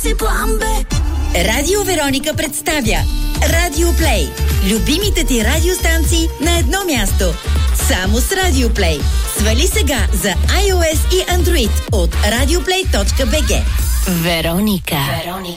си план Б. Радио Вероника представя Радио Плей. Любимите ти радиостанции на едно място. Само с Радио Плей. Свали сега за iOS и Android от radioplay.bg. Вероника.